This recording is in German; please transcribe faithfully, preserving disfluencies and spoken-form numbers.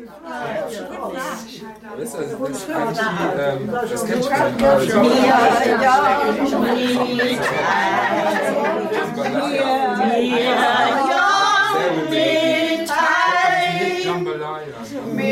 Weißt du, das ist eigentlich, ähm, das kennt schon.